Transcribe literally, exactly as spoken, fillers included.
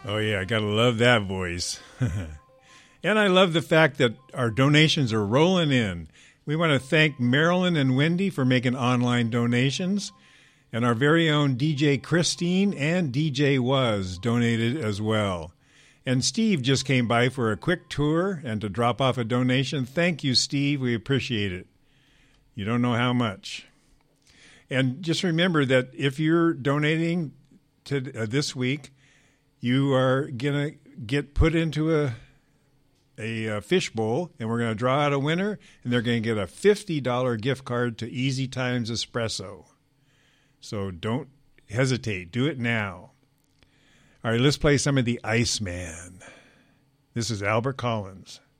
Oh, yeah, I got to love that voice. And I love the fact that our donations are rolling in. We want to thank Marilyn and Wendy for making online donations. And our very own D J Christine and D J Was donated as well. And Steve just came by for a quick tour and to drop off a donation. Thank you, Steve. We appreciate it. You don't know how much. And just remember that if you're donating to uh, this week, you are going to get put into a a, a fishbowl, and we're going to draw out a winner, and they're going to get a fifty dollars gift card to Easy Times Espresso. So don't hesitate. Do it now. All right, let's play some of the Iceman. This is Albert Collins.